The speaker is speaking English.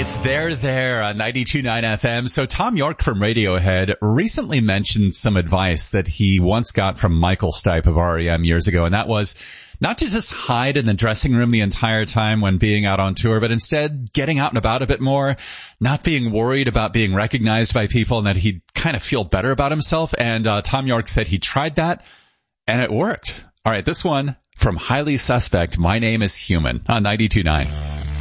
It's There on 92.9 FM. So Tom York from Radiohead recently mentioned some advice that he once got from Michael Stipe of REM years ago, and that was not to just hide in the dressing room the entire time when being out on tour, but instead getting out and about a bit more, not being worried about being recognized by people, and that he'd kind of feel better about himself. And Tom York said he tried that, and it worked. All right, this one from Highly Suspect, My Name is Human on 92.9.